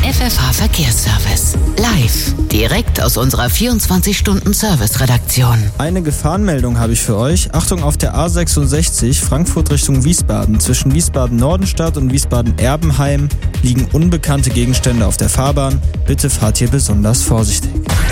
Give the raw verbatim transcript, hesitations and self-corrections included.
F F H-Verkehrsservice. Live, direkt aus unserer vierundzwanzig-Stunden-Service-Redaktion. Eine Gefahrenmeldung habe ich für euch. Achtung, auf der A sechsundsechzig, Frankfurt Richtung Wiesbaden. Zwischen Wiesbaden-Nordenstadt und Wiesbaden-Erbenheim liegen unbekannte Gegenstände auf der Fahrbahn. Bitte fahrt hier besonders vorsichtig.